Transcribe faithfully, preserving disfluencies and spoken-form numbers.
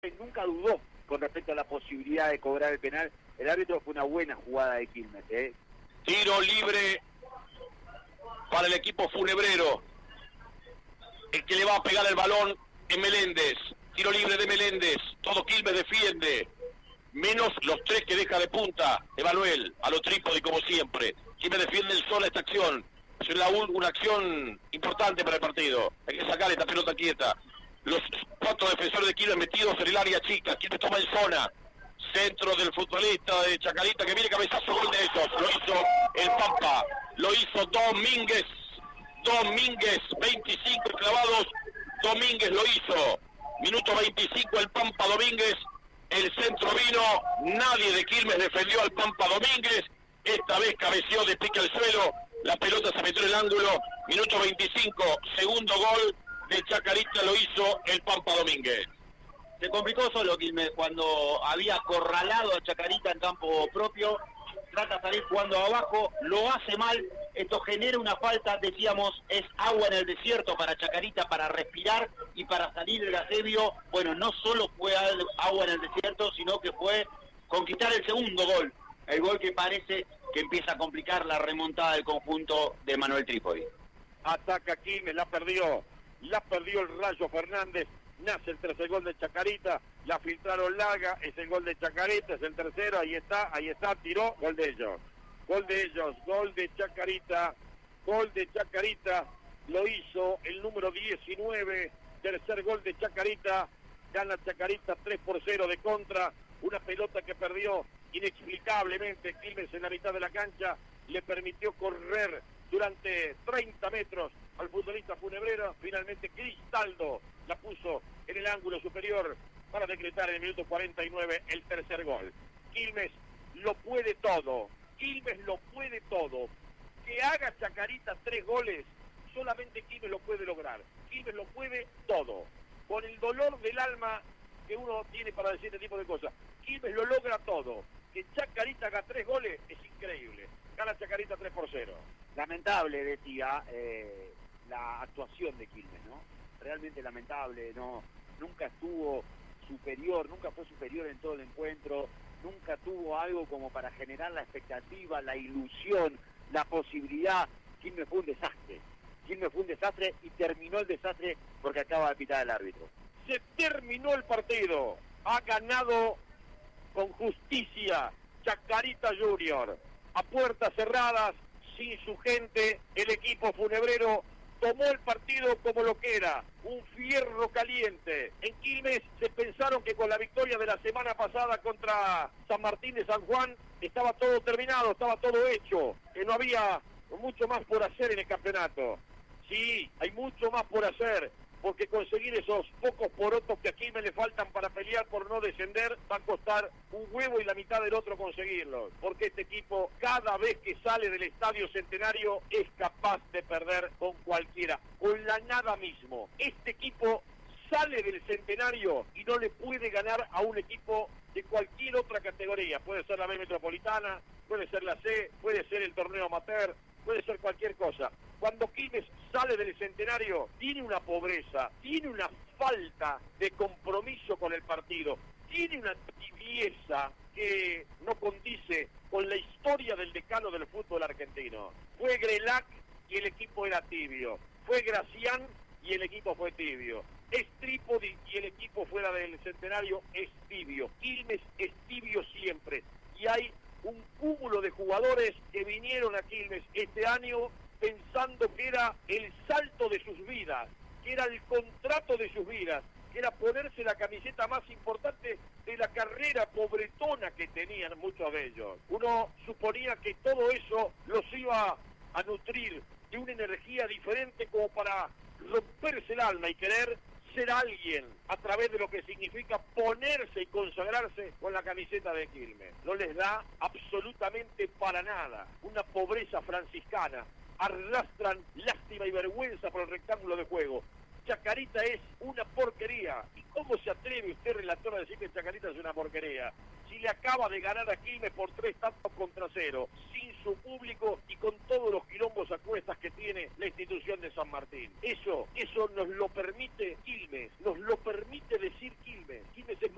Nunca dudó con respecto a la posibilidad de cobrar el penal. El árbitro fue una buena jugada de Quilmes, ¿eh? Tiro libre para el equipo funebrero. El que le va a pegar el balón es Meléndez. Tiro libre de Meléndez. Todo Quilmes defiende. Menos los tres que deja de punta Emanuel, a lo trípode como siempre. Quilmes defiende el sol esta acción. Es una, una acción importante para el partido. Hay que sacar esta pelota quieta. Los cuatro defensores de Quilmes metidos en el área chica. Quilmes toma en zona. Centro del futbolista de Chacarita que viene cabezazo, gol de ellos. Lo hizo el Pampa. Lo hizo Domínguez. Domínguez, veinticinco clavados. Domínguez lo hizo. Minuto veinticinco el Pampa Domínguez. El centro vino. Nadie de Quilmes defendió al Pampa Domínguez. Esta vez cabeceó de pique al suelo. La pelota se metió en el ángulo. Minuto veinticinco. Segundo gol de Chacarita lo hizo el Pampa Domínguez. Se complicó solo Quilmes cuando había acorralado a Chacarita en campo propio. Trata de salir jugando abajo, lo hace mal. Esto genera una falta, decíamos, es agua en el desierto para Chacarita, para respirar y para salir del asebio. Bueno, no solo fue agua en el desierto, sino que fue conquistar el segundo gol. El gol que parece que empieza a complicar la remontada del conjunto de Manuel Trípodi. Ataca Quilmes, la perdió. La perdió el Rayo Fernández. Nace el tercer gol de Chacarita, la filtraron larga, es el gol de Chacarita, es el tercero, ahí está, ahí está, tiró, gol de ellos. Gol de ellos, gol de Chacarita, gol de Chacarita, lo hizo el número diecinueve, tercer gol de Chacarita, gana Chacarita tres por cero de contra, una pelota que perdió inexplicablemente Quilmes en la mitad de la cancha, le permitió correr durante treinta metros al futbolista funebrero. Finalmente Cristaldo la puso en el ángulo superior para decretar en el minuto cuarenta y nueve el tercer gol. Quilmes lo puede todo, Quilmes lo puede todo. Que haga Chacarita tres goles, solamente Quilmes lo puede lograr. Quilmes lo puede todo. Con el dolor del alma que uno tiene para decir este tipo de cosas, Quilmes lo logra todo. Que Chacarita haga tres goles es increíble. Gana Chacarita tres por cero. Lamentable, decía, eh, la actuación de Quilmes, ¿no? Realmente lamentable, no, nunca estuvo superior, nunca fue superior en todo el encuentro, nunca tuvo algo como para generar la expectativa, la ilusión, la posibilidad. Quilmes fue un desastre, Quilmes fue un desastre y terminó el desastre porque acaba de pitar el árbitro. Se terminó el partido, ha ganado con justicia Chacarita Junior, a puertas cerradas, sin su gente, el equipo funebrero tomó el partido como lo que era, un fierro caliente. En Quilmes se pensaron que con la victoria de la semana pasada contra San Martín de San Juan estaba todo terminado, estaba todo hecho, que no había mucho más por hacer en el campeonato. Sí, hay mucho más por hacer, porque conseguir esos pocos porotos que a Quilmes le faltan para pelear por no descender va a costar un huevo y la mitad del otro conseguirlo, porque este equipo cada vez que sale del Estadio Centenario es capaz de perder con cualquiera, con la nada mismo. Este equipo sale del Centenario y no le puede ganar a un equipo de cualquier otra categoría, puede ser la B Metropolitana, puede ser la C, puede ser el torneo amateur, puede ser cualquier cosa. Cuando Quilmes sale del Centenario, tiene una pobreza, tiene una falta de compromiso con el partido, tiene una tibieza que no condice con la historia del decano del fútbol argentino. Fue Grelac y el equipo era tibio, fue Gracián y el equipo fue tibio, es Trípodi y el equipo fuera del Centenario es tibio. Quilmes es tibio siempre y hay un cúmulo de jugadores que vinieron a Quilmes este año pensando que era el salto de sus vidas, que era el contrato de sus vidas, que era ponerse la camiseta más importante de la carrera pobretona que tenían muchos de ellos. Uno suponía que todo eso los iba a nutrir de una energía diferente como para romperse el alma y querer ser alguien a través de lo que significa ponerse y consagrarse con la camiseta de Quilmes. No les da absolutamente para nada, una pobreza franciscana, arrastran lástima y vergüenza por el rectángulo de juego. Chacarita es una porquería. ¿Y cómo se atreve usted, relator, a decir que Chacarita es una porquería? Si le acaba de ganar a Quilmes por tres tantos contra cero, sin su público y con todos los quilombos a cuestas que tiene la institución de San Martín. Eso, eso nos lo permite Quilmes, nos lo permite decir Quilmes. Quilmes es